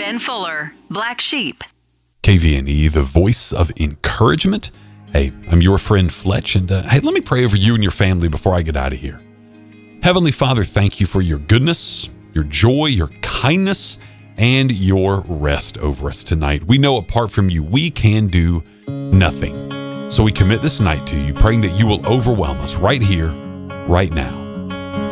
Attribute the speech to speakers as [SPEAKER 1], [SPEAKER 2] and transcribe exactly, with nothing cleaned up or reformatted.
[SPEAKER 1] Ken Fuller, Black Sheep.
[SPEAKER 2] K V N E, the voice of encouragement. Hey, I'm your friend Fletch, and uh, hey, let me pray over you and your family before I get out of here. Heavenly Father, thank you for your goodness, your joy, your kindness, and your rest over us tonight. We know apart from you, we can do nothing. So we commit this night to you, praying that you will overwhelm us right here, right now.